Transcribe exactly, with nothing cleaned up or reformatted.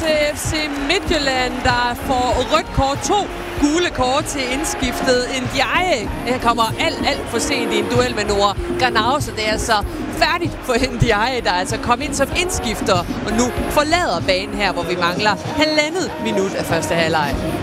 det F C Midtjylland, der får rødt kort, to gule kort til indskiftet. Ndiaye kommer alt, alt for sent i en duel med Noah Granau, så det er altså færdigt for Ndiaye, der altså kom ind som indskifter, og nu forlader banen her, hvor vi mangler halvandet minut af første halvleg.